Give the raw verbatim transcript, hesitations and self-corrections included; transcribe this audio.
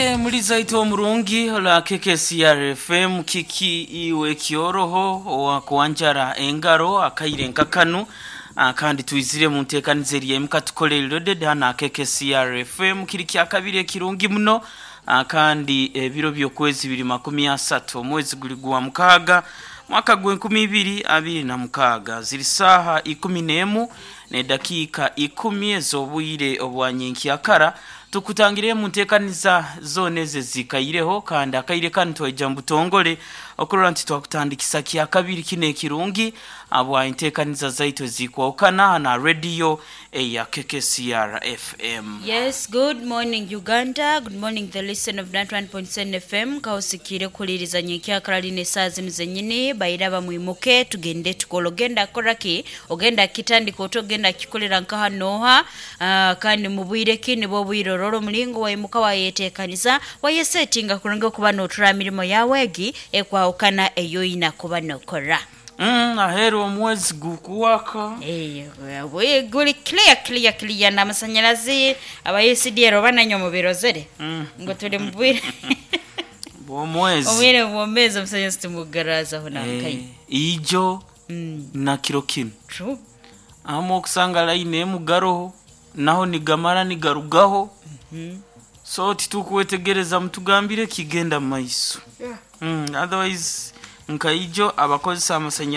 Muri zaito murungi la K K C R F M kiki iwe kioroho wa kuanjara engaro akairenka kanu kandi tuizire mu ntekanizeri yemka tukolelode dana K K C R F M kiri kya kabiri kirungi muno kandi ebiro byo kwezi bibiri makumi asatu mwezi guligwa mukaga mwaka gwe nkumi ibiri abiri na mukaga ziri saha ikumi n'emu ne dakika ikumi ezobwire obwanyenki akara tukutangire mu ntekaniza zone ze zikayireho kandi akayire kandi twajambu tongole okurora nti twakutandikisa kya kabiri kine kirungi abwa intekaniza zaito zikwokana na radio ya K K C R F M. Yes, good morning Uganda, good morning the listen of ninety-one point seven F M kausikire kuliriza nyekia karaline sazi mzenyini bairaba muimuke tugende tukologenda koraki ogenda kitandiko togenda kikolera nkaha noha uh, kandi mubwire kini bobwiro roro mulingo waimuka wayetekaniza wayesetinga kuranga kuba no turamirimo yawegi ekwa okana eyo ina kuba nokora. Mm, ahero mwezi gukuwaka. Eh, we guli clear clear clear na masanyalazi abayesidiero bananyo mu birozere. Mm. Ngo tuli mbwire. Bo mwezi. Omwere mwomeza musanyasi tumugaraza ho nankai. Eh, ijo mm. na kirokino. True. Amo kusanga line mugaroho naho nigamara nigarugaho. Mhm. So titukuwetegereza mutugambire kigenda maiso. Yeah. Mm, otherwise nkaijo abakozi samasanya